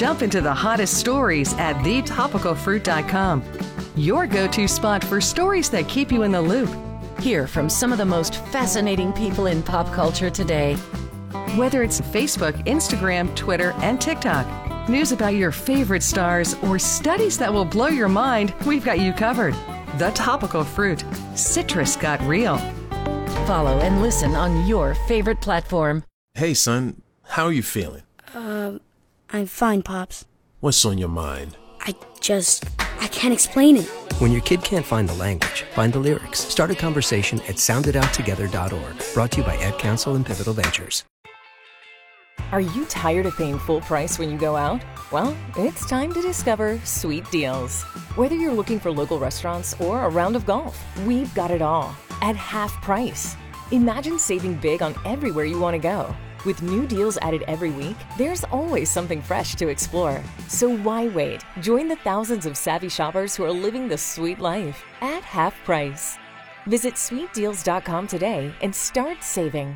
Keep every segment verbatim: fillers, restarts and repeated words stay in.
Jump into the hottest stories at the topical fruit dot com. Your go-to spot for stories that keep you in the loop. Hear from some of the most fascinating people in pop culture today. Whether it's Facebook, Instagram, Twitter, and TikTok, news about your favorite stars, or studies that will blow your mind, we've got you covered. The Topical Fruit. Citrus got real. Follow and listen on your favorite platform. Hey, son, how are you feeling? Uh, I'm fine, Pops. What's on your mind? I just, I can't explain it. When your kid can't find the language, find the lyrics. Start a conversation at sound it out together dot org. Brought to you by Ed Council and Pivotal Ventures. Are you tired of paying full price when you go out? Well, it's time to discover Sweet Deals. Whether you're looking for local restaurants or a round of golf, we've got it all at half price. Imagine saving big on everywhere you want to go. With new deals added every week, there's always something fresh to explore. So why wait? Join the thousands of savvy shoppers who are living the sweet life at half price. Visit sweet deals dot com today and start saving.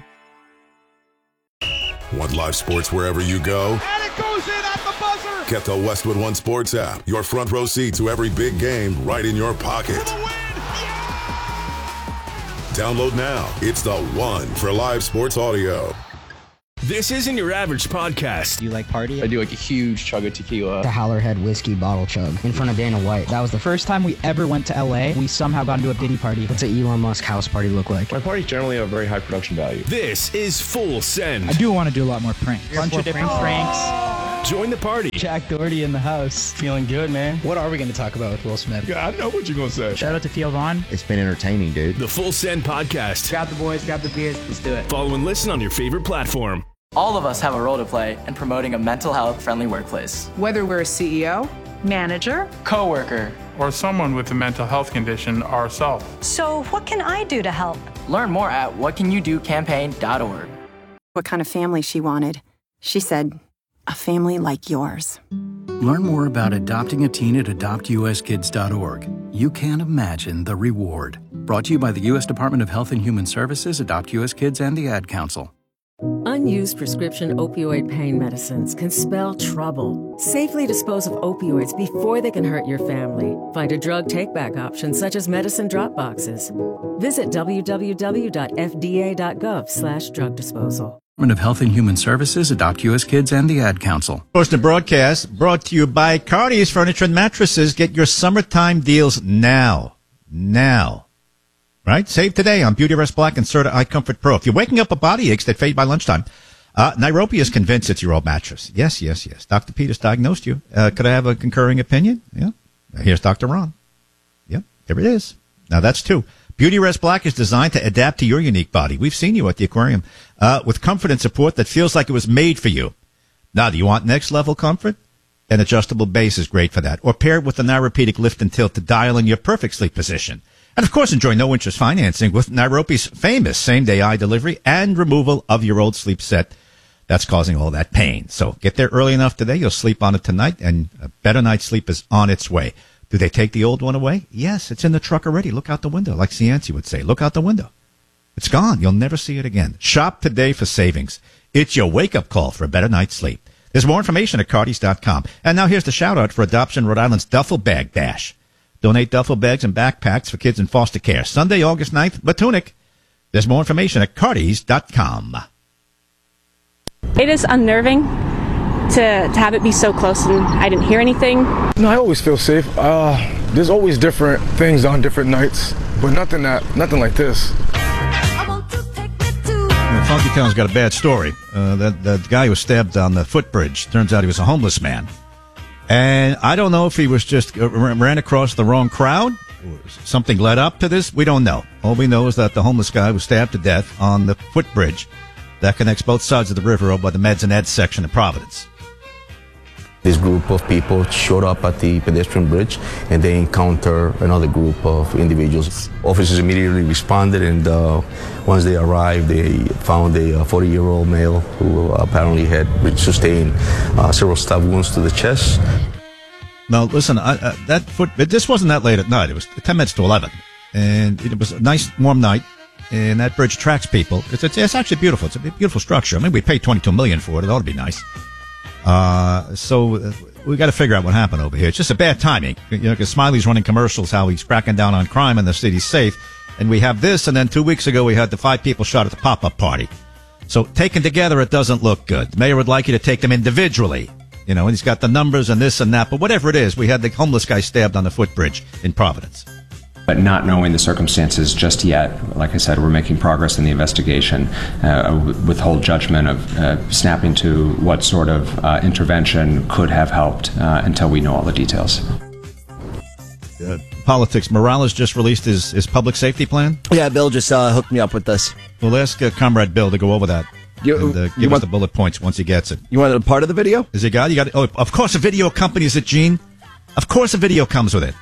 Want live sports wherever you go? And it goes in at the buzzer! Get the Westwood One Sports app. Your front row seat to every big game right in your pocket. For the win! Yeah! Download now. It's the one for live sports audio. This isn't your average podcast. Do you like party? I do like a huge chug of tequila. The Howlerhead whiskey bottle chug in front of Dana White. That was the first time we ever went to L A. We somehow got into a Diddy party. What's an Elon Musk house party look like? My parties generally have very high production value. This is Full Send. I do want to do a lot more pranks. A bunch of different pranks. pranks. Join the party. Jack Doherty in the house. Feeling good, man. What are we going to talk about with Will Smith? Yeah, I know what you're going to say. Shout out to Theo Vaughn. It's been entertaining, dude. The Full Send podcast. Grab the boys, grab the beers. Let's do it. Follow and listen on your favorite platform. All of us have a role to play in promoting a mental health friendly workplace. Whether we're a C E O, manager, coworker, or someone with a mental health condition ourselves. So what can I do to help? Learn more at what can you do campaign dot org. What kind of family she wanted. She said, a family like yours. Learn more about adopting a teen at adopt u s kids dot org. You can't imagine the reward. Brought to you by the U S Department of Health and Human Services, Adopt U S Kids, and the Ad Council. Unused prescription opioid pain medicines can spell trouble. Safely dispose of opioids before they can hurt your family. Find a drug take-back option such as medicine drop boxes. Visit w w w dot f d a dot gov slash drug disposal. Department of Health and Human Services, Adopt U S Kids, and the Ad Council. Boston Broadcast brought to you by Cardi's Furniture and Mattresses. Get your summertime deals now. Now. Right? Save today on Beauty Rest Black and Serta Eye Comfort Pro. If you're waking up with body aches that fade by lunchtime, uh, Nairobi is convinced it's your old mattress. Yes, yes, yes. Doctor Peters diagnosed you. Uh, could I have a concurring opinion? Yeah. Here's Doctor Ron. Yep. There it is. Now that's two. Beauty Rest Black is designed to adapt to your unique body. We've seen you at the aquarium, uh, with comfort and support that feels like it was made for you. Now, do you want next level comfort? An adjustable base is great for that. Or pair it with the Nairopedic lift and tilt to dial in your perfect sleep position. And, of course, enjoy no-interest financing with Nairobi's famous same-day eye delivery and removal of your old sleep set that's causing all that pain. So get there early enough today. You'll sleep on it tonight, and a better night's sleep is on its way. Do they take the old one away? Yes, it's in the truck already. Look out the window, like Cianci would say. Look out the window. It's gone. You'll never see it again. Shop today for savings. It's your wake-up call for a better night's sleep. There's more information at cardis dot com. And now here's the shout-out for Adoption Rhode Island's Duffel Bag Dash. Donate duffel bags and backpacks for kids in foster care. Sunday, August ninth, Matunic. There's more information at cardis dot com. It is unnerving to, to have it be so close and I didn't hear anything. No, I always feel safe. Uh, there's always different things on different nights, but nothing that nothing like this. Funky Town's got a bad story. Uh, that, that guy was stabbed on the footbridge. Turns out he was a homeless man. And I don't know if he was just uh, ran across the wrong crowd. Something led up to this. We don't know. All we know is that the homeless guy was stabbed to death on the footbridge that connects both sides of the river over by the Meds and Eds section of Providence. This group of people showed up at the pedestrian bridge and they encounter another group of individuals. Officers immediately responded, and uh, once they arrived, they found a forty-year-old male who apparently had sustained uh, several stab wounds to the chest. Now, listen, I, uh, that foot, this wasn't that late at night. It was ten minutes to eleven, and it was a nice, warm night, and that bridge attracts people. It's, it's, it's actually beautiful. It's a beautiful structure. I mean, we paid twenty-two million dollars for it. It ought to be nice. Uh, so uh, we got to figure out what happened over here. It's just a bad timing. You know, because Smiley's running commercials how he's cracking down on crime and the city's safe. And we have this, and then two weeks ago we had the five people shot at the pop-up party. So taken together, it doesn't look good. The mayor would like you to take them individually. You know, and he's got the numbers and this and that. But whatever it is, we had the homeless guy stabbed on the footbridge in Providence. But not knowing the circumstances just yet, like I said, we're making progress in the investigation. Uh, withhold judgment of uh, snapping to what sort of uh, intervention could have helped uh, until we know all the details. Uh, politics. Morales just released his, his public safety plan. Yeah, Bill just uh, hooked me up with this. We'll ask uh, Comrade Bill to go over that. You, and, uh, give you us want, the bullet points once he gets it. You want a part of the video? Is it got? You got? Oh, of course, a video accompanies it, Gene. Of course, a video comes with it.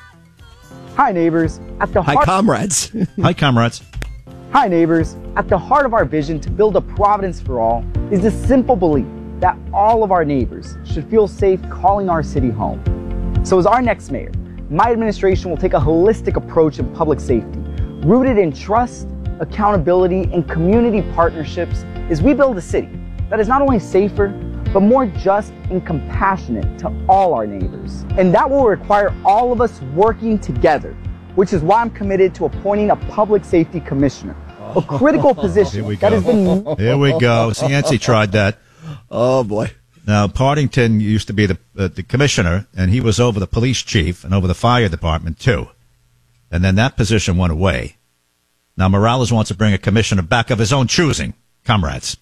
Hi, neighbors. At the Hi, heart- comrades. Hi, comrades. Hi, neighbors. At the heart of our vision to build a Providence for all is the simple belief that all of our neighbors should feel safe calling our city home. So as our next mayor, my administration will take a holistic approach in public safety, rooted in trust, accountability, and community partnerships as we build a city that is not only safer, but more just and compassionate to all our neighbors. And that will require all of us working together, which is why I'm committed to appointing a public safety commissioner, a critical position that has been... Here we go. Cianci tried that. Oh, boy. Now, Partington used to be the, uh, the commissioner, and he was over the police chief and over the fire department, too. And then that position went away. Now, Morales wants to bring a commissioner back of his own choosing. Comrades.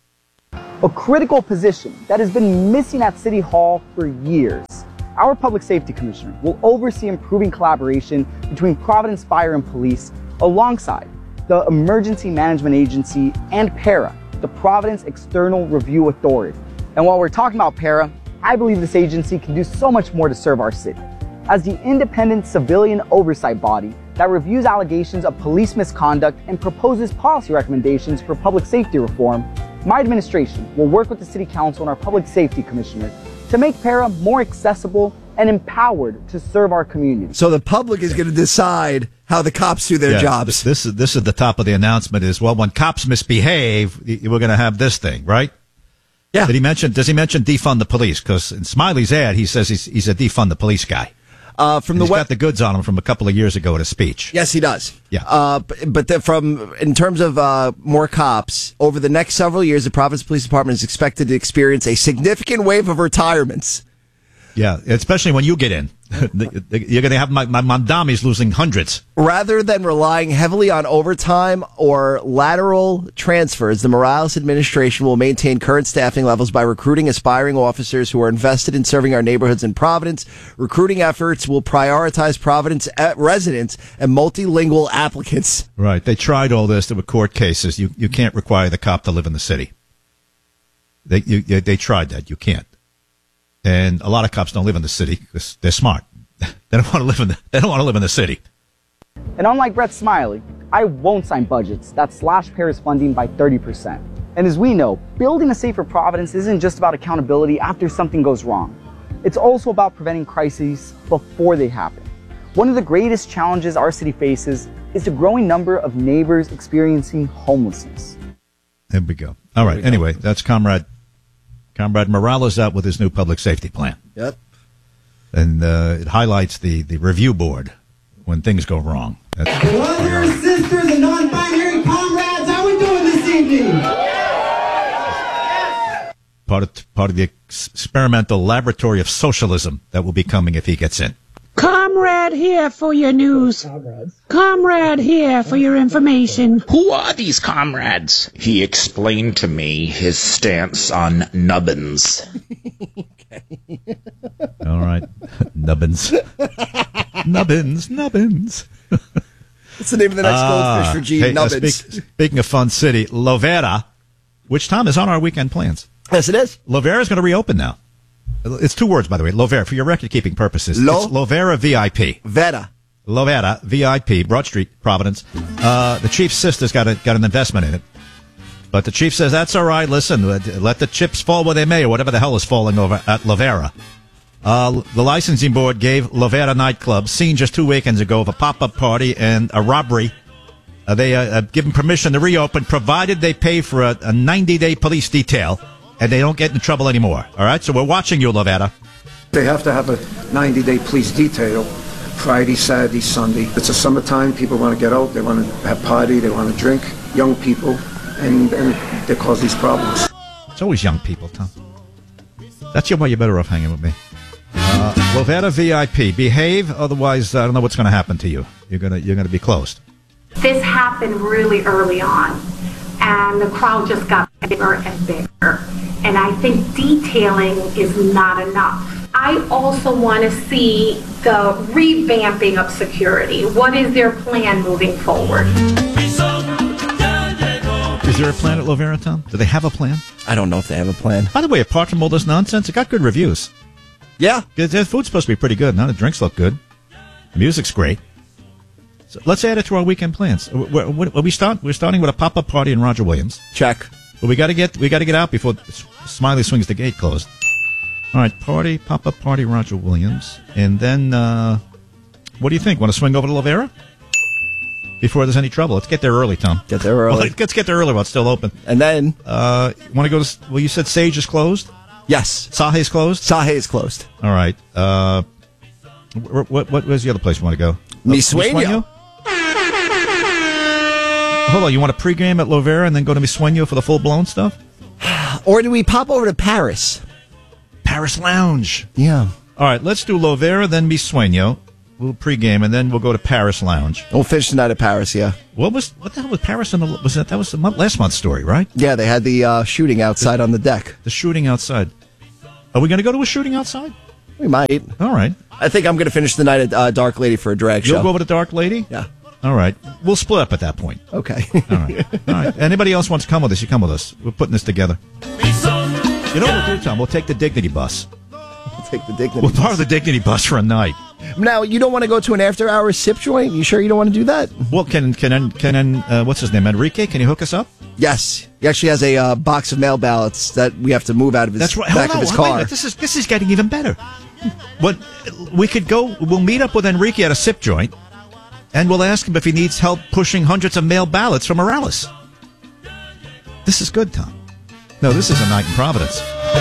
A critical position that has been missing at City Hall for years. Our Public Safety Commissioner will oversee improving collaboration between Providence Fire and Police alongside the Emergency Management Agency and PARA, the Providence External Review Authority. And while we're talking about PARA, I believe this agency can do so much more to serve our city. As the independent civilian oversight body that reviews allegations of police misconduct and proposes policy recommendations for public safety reform, my administration will work with the City Council and our Public Safety Commissioner to make PARA more accessible and empowered to serve our community. So the public is going to decide how the cops do their yeah, jobs. This is this is the top of the announcement is, well, when cops misbehave, we're going to have this thing, right? Yeah. Did he mention, does he mention defund the police? Because in Smiley's ad, he says he's, he's a defund the police guy. Uh, from and the he's web- got the goods on him from a couple of years ago at a speech. Yes, he does. Yeah. Uh, but but the, from in terms of uh, more cops, over the next several years, the Providence Police Department is expected to experience a significant wave of retirements. Yeah, especially when you get in. You're going to have my, my Mondami's losing hundreds. Rather than relying heavily on overtime or lateral transfers, the Morales administration will maintain current staffing levels by recruiting aspiring officers who are invested in serving our neighborhoods in Providence. Recruiting efforts will prioritize Providence residents and multilingual applicants. Right. They tried all this. There were court cases. You you can't require the cop to live in the city. They you, they tried that. You can't. And a lot of cops don't live in the city because they're smart. They don't want to live in the, they don't want to live in the city. And unlike Brett Smiley, I won't sign budgets that slash PARA's funding by thirty percent. And as we know, building a safer Providence isn't just about accountability after something goes wrong. It's also about preventing crises before they happen. One of the greatest challenges our city faces is the growing number of neighbors experiencing homelessness. There we go. All right. Anyway, that's Comrade Comrade Morales out with his new public safety plan. Yep. And uh, it highlights the, the review board when things go wrong. That's Brothers, sisters, and non-binary comrades, how we doing this evening? part of, part of the experimental laboratory of socialism that will be coming if he gets in. Comrade here for your news. Comrade here for your information. Who are these comrades? He explained to me his stance on nubbins. All right. Nubbins. Nubbins. Nubbins. What's the name of the next ah, goldfish for Gene? hey, Nubbins. Uh, speak, speaking of fun city, Lovera, which, Tom, is on our weekend plans. Yes, it is. Lovera is going to reopen now. It's two words, by the way. Lovera, for your record-keeping purposes. Lo- it's Lovera V I P. Vera. Lovera V I P, Broad Street, Providence. Uh, the chief's sister's got a, got an investment in it. But the chief says, that's all right, listen, let the chips fall where they may, or whatever the hell is falling over at Lovera. Uh, the licensing board gave Lovera nightclub, seen just two weekends ago, of a pop-up party and a robbery. Uh, they uh, have given permission to reopen, provided they pay for a ninety-day police detail and they don't get in trouble anymore. All right? So we're watching you, Lovera. They have to have a ninety-day police detail, Friday, Saturday, Sunday. It's a summertime. People want to get out. They want to have party. They want to drink. Young people, and, and they cause these problems. It's always young people, Tom. That's your why you're better off hanging with me. Uh, Lovera V I P. Behave, otherwise I don't know what's going to happen to you. You're gonna you're gonna be closed. This happened really early on, and the crowd just got bigger and bigger. And I think detailing is not enough. I also want to see the revamping of security. What is their plan moving forward? Is there a plan at Lovera, Tom? Do they have a plan? I don't know if they have a plan. By the way, apart from all this nonsense, it got good reviews. Yeah. The food's supposed to be pretty good. Now the drinks look good. The music's great. So let's add it to our weekend plans. We're, we're, we start, we're starting with a pop-up party in Roger Williams. Check. But we got to get we got to get out before Smiley swings the gate closed. All right, party, pop-up party, Roger Williams. And then, uh, what do you think? Want to swing over to Lovera? Before there's any trouble. Let's get there early, Tom. Get there early. Well, let's get there early while it's still open. And then... Uh, want to go to... Well, you said Sage is closed? Yes. Sahe's closed? Sahe is closed. All right. Uh, what, what, what, where's the other place you want to go? Mi uh, Sueño. Hold on. You want to pregame at Lovera and then go to Mi Sueño for the full-blown stuff? Or do we pop over to Paris? Paris Lounge. Yeah. All right. Let's do Lovera, then Mi Sueño. We'll pregame, and then we'll go to Paris Lounge. We'll finish the night at Paris, yeah. What was what the hell was Paris? In the, was that that was the month, last month's story, right? Yeah, they had the uh, shooting outside the, on the deck. The shooting outside. Are we going to go to a shooting outside? We might. All right. I think I'm going to finish the night at uh, Dark Lady for a drag You'll show. go over to Dark Lady? Yeah. All right. We'll split up at that point. Okay. All right. All right. Anybody else wants to come with us? You come with us. We're putting this together. You know what we'll do, Tom? We'll take the Dignity bus. We'll take the Dignity We'll bus. borrow the Dignity bus for a night. Now, you don't want to go to an after-hours sip joint? You sure you don't want to do that? Well, can can can uh, what's his name? Enrique? Can you hook us up? Yes, he actually has a uh, box of mail ballots that we have to move out of his That's right. back Hold of his on, car. wait a minute. This is this is getting even better. What we could go? We'll meet up with Enrique at a sip joint, and we'll ask him if he needs help pushing hundreds of mail ballots for Morales. This is good, Tom. No, this is a night in Providence.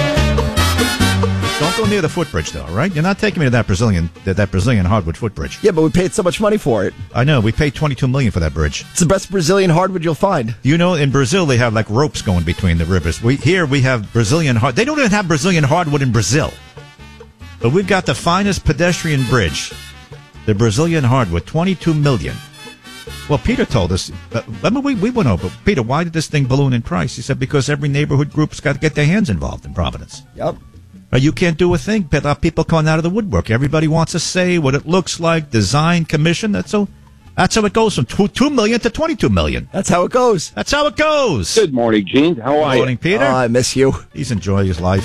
Don't go near the footbridge, though, all right? You're not taking me to that Brazilian that, that Brazilian hardwood footbridge. Yeah, but we paid so much money for it. I know. We paid twenty-two million dollars for that bridge. It's the best Brazilian hardwood you'll find. You know, in Brazil, they have, like, ropes going between the rivers. We Here, we have Brazilian hard... They don't even have Brazilian hardwood in Brazil. But we've got the finest pedestrian bridge. The Brazilian hardwood, twenty-two million dollars. Well, Peter told us... Uh, remember, we, we went over. Peter, why did this thing balloon in price? He said, because every neighborhood group's got to get their hands involved in Providence. Yep. Uh, you can't do a thing. People coming out of the woodwork. Everybody wants to say what it looks like, design, commission. That's so. That's how it goes from two, two million to twenty-two million. That's how it goes. That's how it goes. Good morning, Gene. How are Good morning, you? Peter. Oh, I miss you. He's enjoying his life.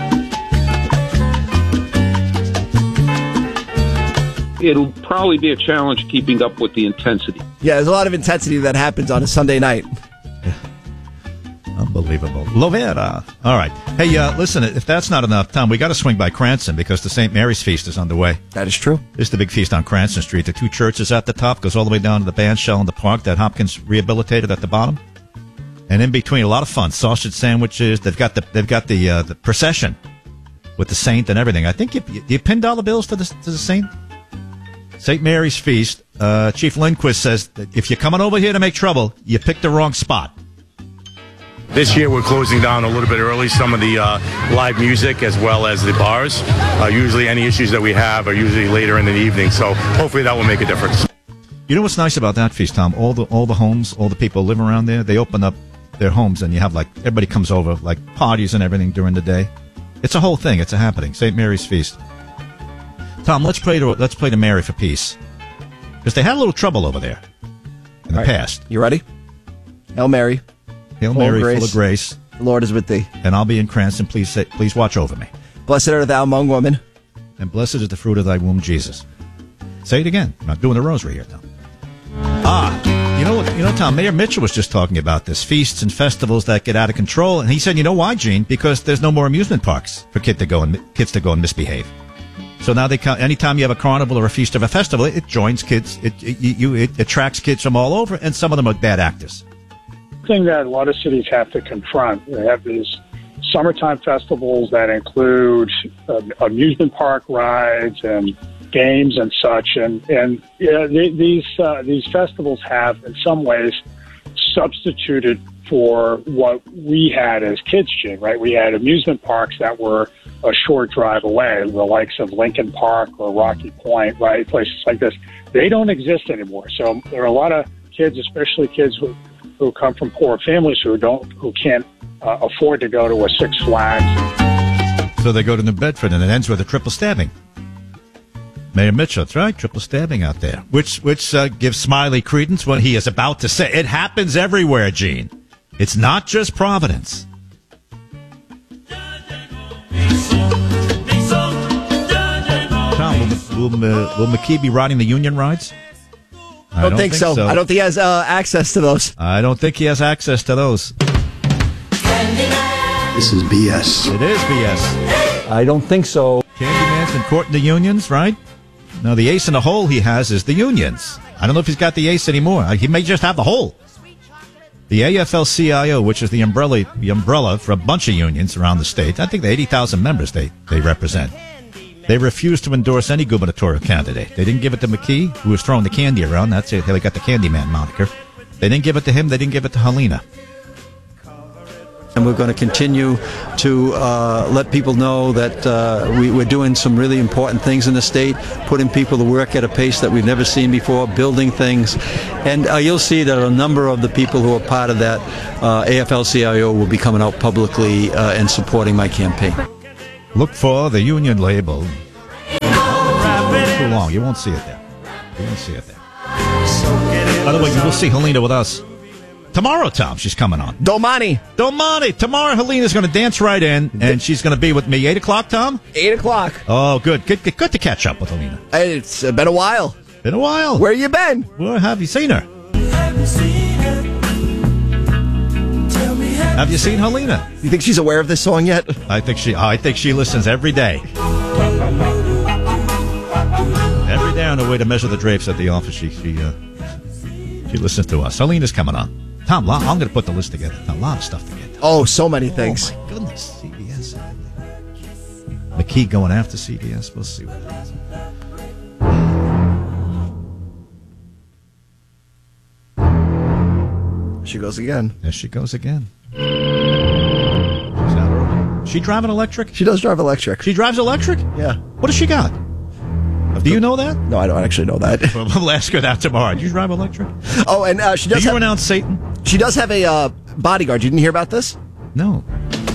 It'll probably be a challenge keeping up with the intensity. Yeah, there's a lot of intensity that happens on a Sunday night. Unbelievable. Lovera. All right. Hey, uh, listen, if that's not enough, Tom, we got to swing by Cranston because the Saint Mary's Feast is underway. That is true. This is the big feast on Cranston Street. The two churches at the top, goes all the way down to the band shell in the park that Hopkins rehabilitated at the bottom. And in between, a lot of fun. Sausage sandwiches. They've got the they've got the uh, the procession with the saint and everything. I think you, you, you pin dollar bills to the, to the saint? Saint Mary's Feast. Uh, Chief Lindquist says that if you're coming over here to make trouble, you picked the wrong spot. This year we're closing down a little bit early some of the uh, live music as well as the bars. Uh, usually any issues that we have are usually later in the evening, so hopefully that will make a difference. You know what's nice about that feast, Tom? All the all the homes, all the people live around there, they open up their homes and you have like, everybody comes over, like parties and everything during the day. It's a whole thing. It's a happening. Saint Mary's Feast. Tom, let's play to, let's play to Mary for peace. Because they had a little trouble over there in the right. past. You ready? Hail Mary. Hail full Mary, of grace. full of grace. The Lord is with thee. And I'll be in Cranston. Please say, please watch over me. Blessed art thou among women. And blessed is the fruit of thy womb, Jesus. Say it again. I'm not doing the rosary here, Tom. Ah, you know what? You know, Tom, Mayor Mitchell was just talking about this. Feasts and festivals that get out of control. And he said, you know why, Gene? Because there's no more amusement parks for kid to go and, kids to go and misbehave. So now they come, anytime you have a carnival or a feast or a festival, it joins kids. It, it, you, it attracts kids from all over, and some of them are bad actors. Thing that a lot of cities have to confront. They have these summertime festivals that include uh, amusement park rides and games and such. And, and yeah, th- these, uh, these festivals have, in some ways, substituted for what we had as kids, Gene, right? We had amusement parks that were a short drive away, the likes of Lincoln Park or Rocky Point, right? Places like this. They don't exist anymore. So there are a lot of kids, especially kids who, who come from poor families who don't, who can't uh, afford to go to a Six Flags. So they go to New Bedford, and it ends with a triple stabbing. Mayor Mitchell, that's right, triple stabbing out there, which which uh, gives Smiley credence what he is about to say. It happens everywhere, Gene. It's not just Providence. Tom, will, will, uh, will McKee be riding the union rides? I don't, don't think, think so. so. I don't think he has uh, access to those. I don't think he has access to those. This is B S. It is B S. I don't think so. Candyman's been courting the unions, right? Now, the ace in the hole he has is the unions. I don't know if he's got the ace anymore. He may just have the hole. The A F L C I O, which is the umbrella, the umbrella for a bunch of unions around the state, I think the eighty thousand members they, they represent, they refused to endorse any gubernatorial candidate. They didn't give it to McKee, who was throwing the candy around. That's it. They got the Candyman moniker. They didn't give it to him. They didn't give it to Helena. And we're going to continue to uh, let people know that uh, we, we're doing some really important things in the state, putting people to work at a pace that we've never seen before, building things. And uh, you'll see that a number of the people who are part of that uh, A F L C I O will be coming out publicly uh, and supporting my campaign. Look for the union label. Too long. You won't see it there. You won't see it there. By the way, you will see Helena with us. Tomorrow, Tom, she's coming on. Domani. Domani. Tomorrow, Helena's going to dance right in, and she's going to be with me. eight o'clock, Tom? eight o'clock. Oh, good. Good good, good to catch up with Helena. It's been a while. Been a while. Where you been? Where have you seen her? Have you seen her? Tell me, have, have you seen Helena? You think she's aware of this song yet? I think she I think she listens every day. Every day on her way to measure the drapes at the office, she, she, uh, she listens to us. Helena's coming on. Tom, I'm going to put the list together. A lot of stuff to get to. Oh, so many things. Oh, my goodness. C B S. McKee going after C B S. We'll see what happens. She goes again. There she goes again. She's out early. She driving electric? She does drive electric. She drives electric? Yeah. What does she got? Do you know that? No, I don't actually know that. Well, we'll ask her that tomorrow. Do you drive electric? Oh, and uh, she does. Do you have, renounce Satan? She does have a uh, bodyguard. You didn't hear about this? No.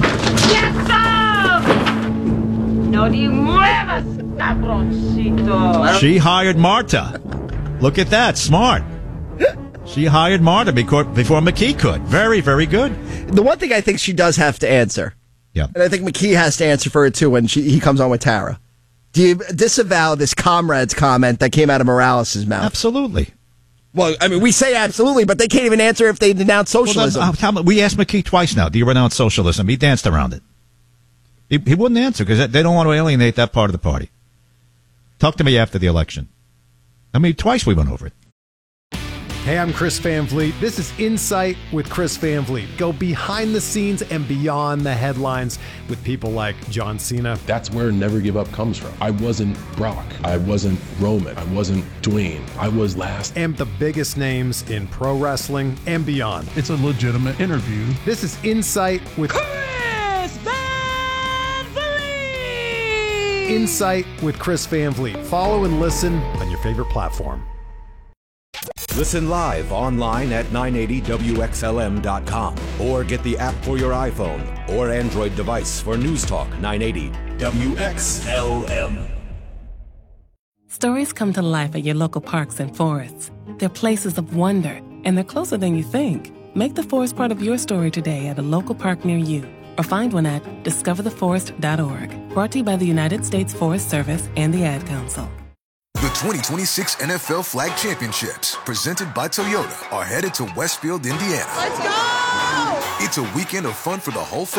No te muevas, cabroncito. She hired Marta. Look at that. Smart. She hired Marta before, before McKee could. Very, very good. The one thing I think she does have to answer. Yeah. And I think McKee has to answer for it, too, when she, he comes on with Tara. Do you disavow this comrades comment that came out of Morales' mouth? Absolutely. Well, I mean, we say absolutely, but they can't even answer if they denounce socialism. Well, then, uh, we asked McKee twice now, do you renounce socialism? He danced around it. He, he wouldn't answer because they don't want to alienate that part of the party. Talk to me after the election. I mean, twice we went over it. Hey, I'm Chris Van Vliet. This is Insight with Chris Van Vliet. Go behind the scenes and beyond the headlines with people like John Cena. That's where Never Give Up comes from. I wasn't Brock. I wasn't Roman. I wasn't Dwayne. I was last. And the biggest names in pro wrestling and beyond. It's a legitimate interview. This is Insight with Chris Van Vliet. Insight with Chris Van Vliet. Follow and listen on your favorite platform. Listen live online at nine eighty W X L M dot com or get the app for your iPhone or Android device for News Talk nine eighty W X L M. Stories come to life at your local parks and forests. They're places of wonder, and they're closer than you think. Make the forest part of your story today at a local park near you, or find one at discover the forest dot org. Brought to you by the United States Forest Service and the Ad Council. The twenty twenty-six N F L Flag Championships, presented by Toyota, are headed to Westfield, Indiana. Let's go! It's a weekend of fun for the whole family.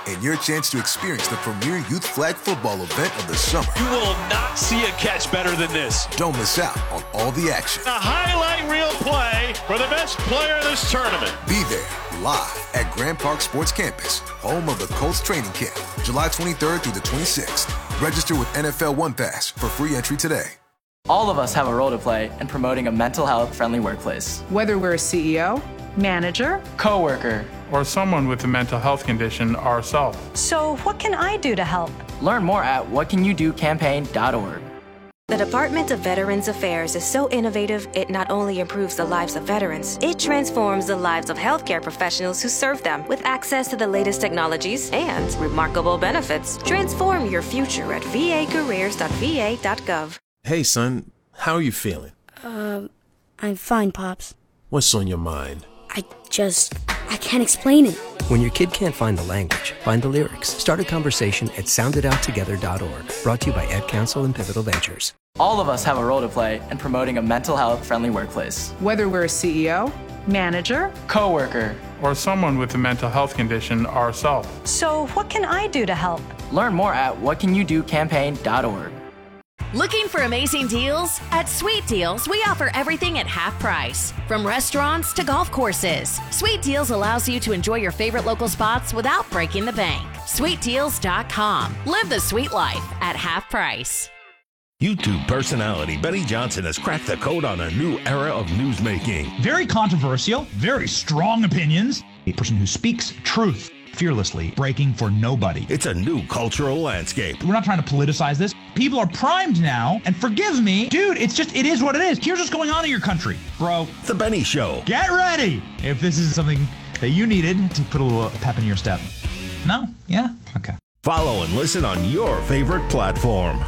and your chance to experience the premier youth flag football event of the summer. You will not see a catch better than this. Don't miss out on all the action. A highlight reel play for the best player in this tournament. Be there live at Grand Park Sports Campus, home of the Colts training camp, July twenty-third through the twenty-sixth. Register with N F L One Pass for free entry today. All of us have a role to play in promoting a mental health friendly workplace. Whether we're a C E O, manager, coworker, or someone with a mental health condition ourselves. So what can I do to help? Learn more at what can you do campaign dot org. The Department of Veterans Affairs is so innovative, it not only improves the lives of veterans, it transforms the lives of healthcare professionals who serve them with access to the latest technologies and remarkable benefits. Transform your future at v a careers dot v a dot gov. Hey, son, how are you feeling? Um, I'm fine, Pops. What's on your mind? I just, I can't explain it. When your kid can't find the language, find the lyrics. Start a conversation at sound it out together dot org. Brought to you by Ed Council and Pivotal Ventures. All of us have a role to play in promoting a mental health friendly workplace. Whether we're a C E O, manager, coworker, or someone with a mental health condition ourselves. So what can I do to help? Learn more at what can you do campaign dot org. Looking for amazing deals? At Sweet Deals, we offer everything at half price. From restaurants to golf courses, Sweet Deals allows you to enjoy your favorite local spots without breaking the bank. sweet deals dot com. Live the sweet life at half price. YouTube personality Benny Johnson has cracked the code on a new era of newsmaking. Very controversial, very strong opinions. A person who speaks truth fearlessly, breaking for nobody. It's a new cultural landscape. We're not trying to politicize this. People are primed now, and forgive me, dude, it's just, it is what it is. Here's what's going on in your country, bro. The Benny Show. Get ready if this is something that you needed to put a little pep in your step. No? Yeah? Okay. Follow and listen on your favorite platform.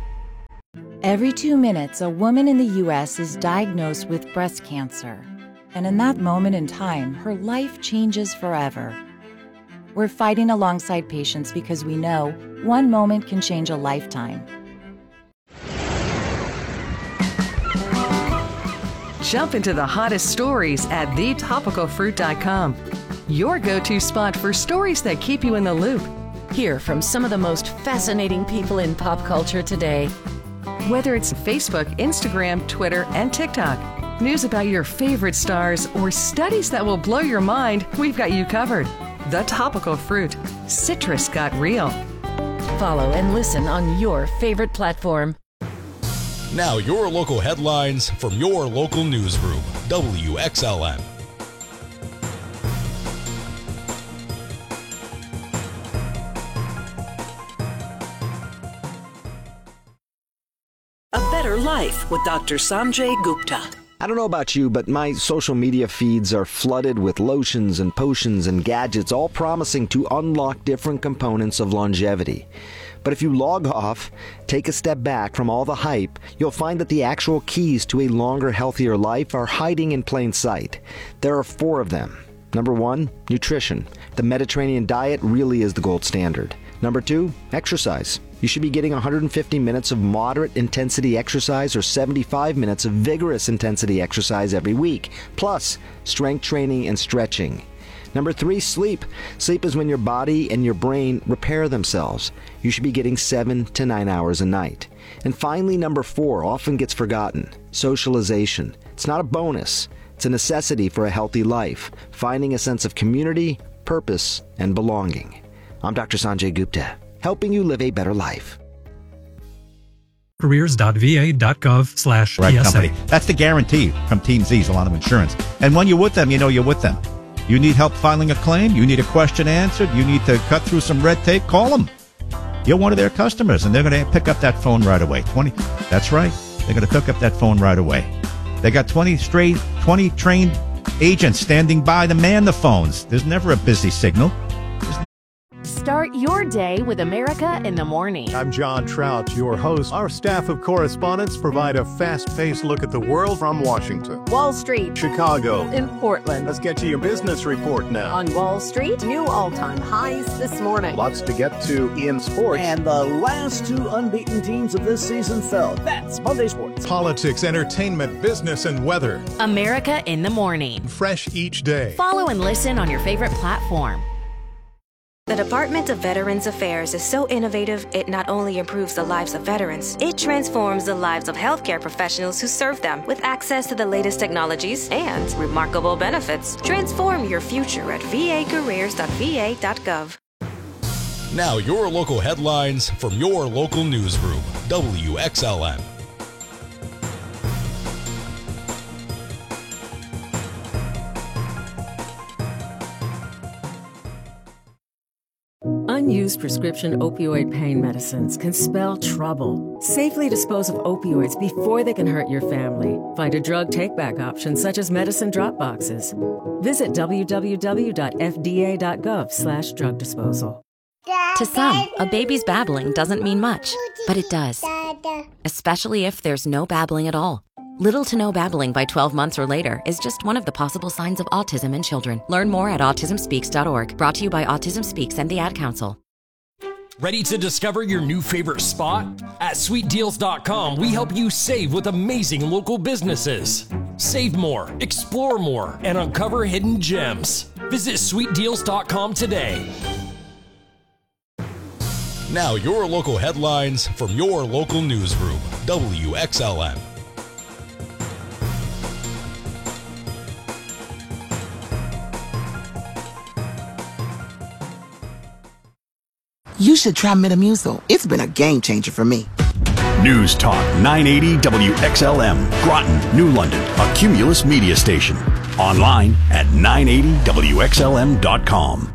Every two minutes, a woman in the U S is diagnosed with breast cancer. And in that moment in time, her life changes forever. We're fighting alongside patients because we know one moment can change a lifetime. Jump into the hottest stories at the topical fruit dot com. Your go-to spot for stories that keep you in the loop. Hear from some of the most fascinating people in pop culture today. Whether it's Facebook, Instagram, Twitter, and TikTok, news about your favorite stars, or studies that will blow your mind, we've got you covered. The Topical Fruit. Citrus got real. Follow and listen on your favorite platform. Now your local headlines from your local newsroom. W X L M. A Better Life with Doctor Sanjay Gupta. I don't know about you, but my social media feeds are flooded with lotions and potions and gadgets, all promising to unlock different components of longevity. But if you log off, take a step back from all the hype, you'll find that the actual keys to a longer, healthier life are hiding in plain sight. There are four of them. Number one, nutrition. The Mediterranean diet really is the gold standard. Number two, exercise. You should be getting one hundred fifty minutes of moderate intensity exercise or seventy-five minutes of vigorous intensity exercise every week, plus strength training and stretching. Number three, sleep. Sleep is when your body and your brain repair themselves. You should be getting seven to nine hours a night. And finally, number four often gets forgotten, socialization. It's not a bonus. It's a necessity for a healthy life, finding a sense of community, purpose, and belonging. I'm Doctor Sanjay Gupta, helping you live a better life. careers dot v a dot gov slash Right P S A. company. That's the guarantee from Team Z's, a lot of insurance. And when you're with them, you know you're with them. You need help filing a claim, you need a question answered, you need to cut through some red tape, call them. You're one of their customers, and they're going to pick up that phone right away. twenty That's right. They're going to pick up that phone right away. They got twenty straight, twenty trained agents standing by to man the phones. There's never a busy signal. Start your day with America in the Morning. I'm John Trout, your host. Our staff of correspondents provide a fast-paced look at the world from Washington, Wall Street, Chicago, in Portland. Let's get to your business report now. On Wall Street, new all-time highs this morning. Lots to get to in sports. And the last two unbeaten teams of this season fell. That's Monday Sports. Politics, entertainment, business, and weather. America in the Morning. Fresh each day. Follow and listen on your favorite platform. The Department of Veterans Affairs is so innovative, it not only improves the lives of veterans, it transforms the lives of healthcare professionals who serve them with access to the latest technologies and remarkable benefits. Transform your future at v a careers dot v a dot gov. Now, your local headlines from your local newsroom, W X L M. Unused prescription opioid pain medicines can spell trouble. Safely dispose of opioids before they can hurt your family. Find a drug take-back option such as medicine drop boxes. Visit w w w dot f d a dot gov slash drug disposal. To some, a baby's babbling doesn't mean much, but it does. Especially if there's no babbling at all. Little to no babbling by twelve months or later is just one of the possible signs of autism in children. Learn more at autism speaks dot org. Brought to you by Autism Speaks and the Ad Council. Ready to discover your new favorite spot? At sweet deals dot com, we help you save with amazing local businesses. Save more, explore more, and uncover hidden gems. Visit sweet deals dot com today. Now, your local headlines from your local newsroom, W X L M. You should try Metamucil. It's been a game changer for me. News Talk nine eighty W X L M, Groton, New London, a Cumulus media station. Online at nine eighty W X L M dot com.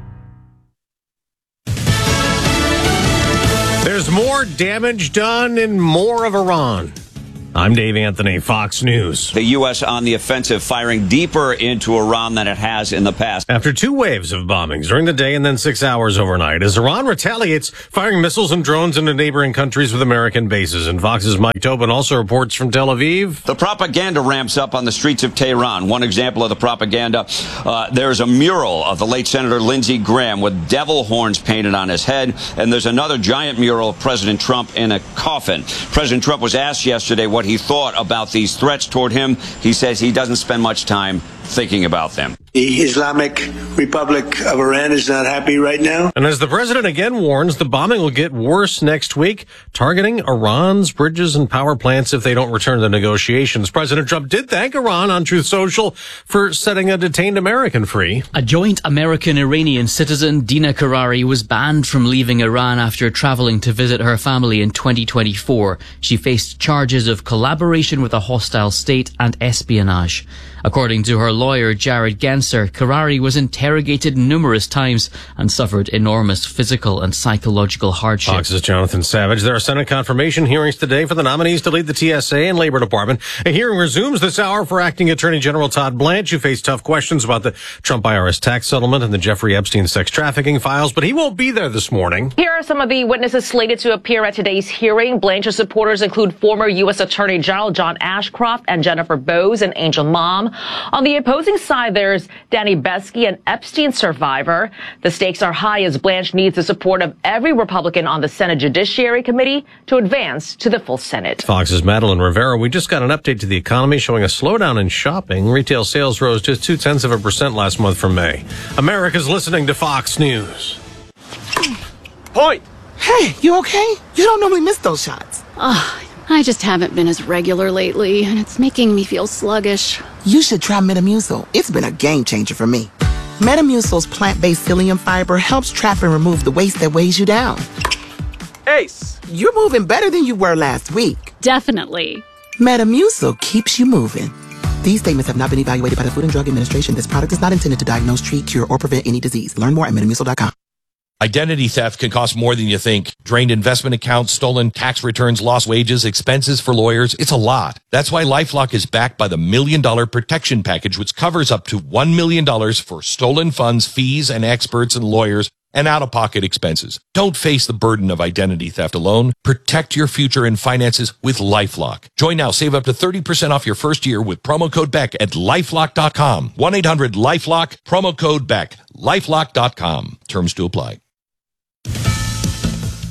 There's more damage done and more of Iran. I'm Dave Anthony, Fox News. The U S on the offensive, firing deeper into Iran than it has in the past. After two waves of bombings during the day and then six hours overnight, as Iran retaliates, firing missiles and drones into neighboring countries with American bases. And Fox's Mike Tobin also reports from Tel Aviv. The propaganda ramps up on the streets of Tehran. One example of the propaganda, uh, there's a mural of the late Senator Lindsey Graham with devil horns painted on his head. And there's another giant mural of President Trump in a coffin. President Trump was asked yesterday what he thought about these threats toward him. He says he doesn't spend much time thinking about them. The Islamic Republic of Iran is not happy right now. And as the president again warns, the bombing will get worse next week, targeting Iran's bridges and power plants if they don't return to negotiations. President Trump did thank Iran on Truth Social for setting a detained American free. A joint American-Iranian citizen, Dina Karari, was banned from leaving Iran after traveling to visit her family in twenty twenty-four. She faced charges of collaboration with a hostile state and espionage. According to her lawyer, Jared Genser, Karari was interrogated numerous times and suffered enormous physical and psychological hardship. Fox's Jonathan Savage. There are Senate confirmation hearings today for the nominees to lead the T S A and Labor Department. A hearing resumes this hour for Acting Attorney General Todd Blanche, who faced tough questions about the Trump I R S tax settlement and the Jeffrey Epstein sex trafficking files, but he won't be there this morning. Here are some of the witnesses slated to appear at today's hearing. Blanche's supporters include former U S Attorney General John Ashcroft and Jennifer Bowes, an Angel mom. On the opposing side, there's Danny Besky, an Epstein survivor. The stakes are high as Blanche needs the support of every Republican on the Senate Judiciary Committee to advance to the full Senate. Fox's Madeline Rivera. We just got an update to the economy showing a slowdown in shopping. Retail sales rose just two-tenths of a percent last month from May. America's listening to Fox News. Point! Hey, you okay? You don't normally miss those shots. Oh, I just haven't been as regular lately, and it's making me feel sluggish. You should try Metamucil. It's been a game changer for me. Metamucil's plant-based psyllium fiber helps trap and remove the waste that weighs you down. Ace, you're moving better than you were last week. Definitely. Metamucil keeps you moving. These statements have not been evaluated by the Food and Drug Administration. This product is not intended to diagnose, treat, cure, or prevent any disease. Learn more at metamucil dot com. Identity theft can cost more than you think. Drained investment accounts, stolen tax returns, lost wages, expenses for lawyers. It's a lot. That's why LifeLock is backed by the Million Dollar Protection Package, which covers up to one million dollars for stolen funds, fees, and experts and lawyers, and out-of-pocket expenses. Don't face the burden of identity theft alone. Protect your future and finances with LifeLock. Join now. Save up to thirty percent off your first year with promo code Beck at lifelock dot com. one eight hundred LifeLock, promo code Beck. lifelock dot com. Terms to apply.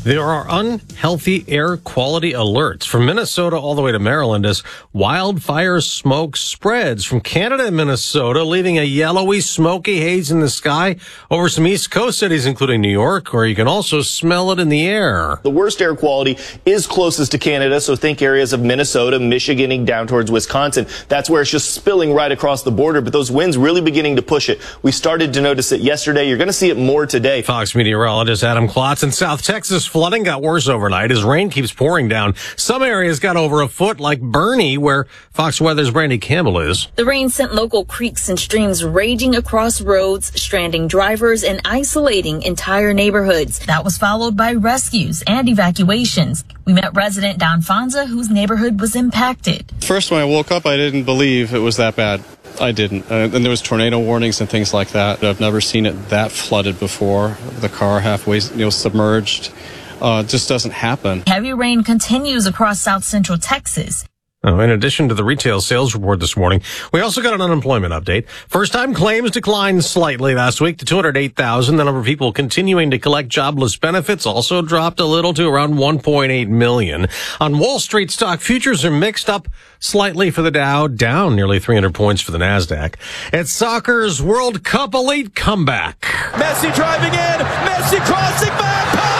There are unhealthy air quality alerts from Minnesota all the way to Maryland as wildfire smoke spreads from Canada and Minnesota, leaving a yellowy, smoky haze in the sky over some East Coast cities, including New York, where you can also smell it in the air. The worst air quality is closest to Canada, so think areas of Minnesota, Michigan, down towards Wisconsin. That's where it's just spilling right across the border, but those winds really beginning to push it. We started to notice it yesterday. You're going to see it more today. Fox meteorologist Adam Klotz in South Texas. Flooding got worse overnight as rain keeps pouring down. Some areas got over a foot, like Bernie, where Fox Weather's Brandy Campbell is. The rain sent local creeks and streams raging across roads, stranding drivers and isolating entire neighborhoods. That was followed by rescues and evacuations. We met resident Don Fonza, whose neighborhood was impacted. First, when I woke up, I didn't believe it was that bad. I didn't. Uh, and there was tornado warnings and things like that. I've never seen it that flooded before. The car halfway, you know, submerged. Uh, it just doesn't happen. Heavy rain continues across south central Texas. Oh, in addition to the retail sales report this morning, we also got an unemployment update. First-time claims declined slightly last week to two hundred eight thousand. The number of people continuing to collect jobless benefits also dropped a little to around one point eight million. On Wall Street, stock futures are mixed up slightly for the Dow, down nearly three hundred points for the NASDAQ. It's soccer's World Cup elite comeback. Messi driving in, Messi crossing back.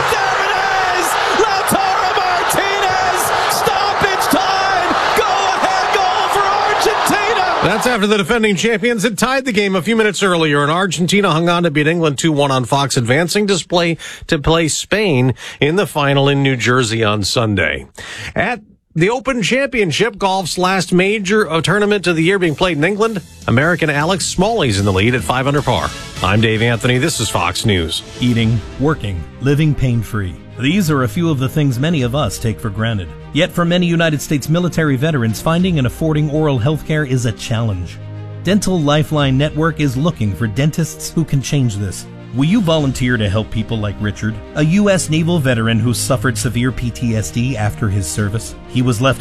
That's after the defending champions had tied the game a few minutes earlier, and Argentina hung on to beat England two one on Fox, advancing to play, to play Spain in the final in New Jersey on Sunday. At the Open Championship, golf's last major tournament of the year being played in England, American Alex Smalley's in the lead at five under par. I'm Dave Anthony. This is Fox News. Eating, working, living pain-free. These are a few of the things many of us take for granted. Yet for many United States military veterans, finding and affording oral health care is a challenge. Dental Lifeline Network is looking for dentists who can change this. Will you volunteer to help people like Richard, a U S naval veteran who suffered severe P T S D after his service? He was left